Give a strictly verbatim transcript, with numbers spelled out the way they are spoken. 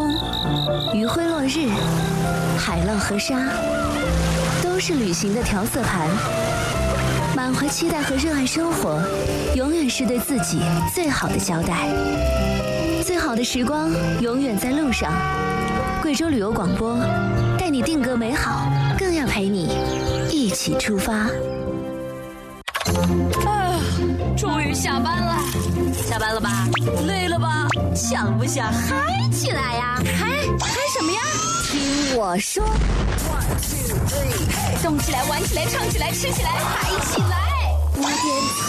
空，余晖落日，海浪和沙，都是旅行的调色盘。满怀期待和热爱生活，永远是对自己最好的交代。最好的时光永远在路上。贵州旅游广播，带你定格美好，更要陪你一起出发。 啊，终于下班了，下班了吧？累了吧？想不想嗨起来呀？嗨嗨什么呀？ 听我说， 动起来，玩起来，唱起来，吃起来，嗨起来！ 五点。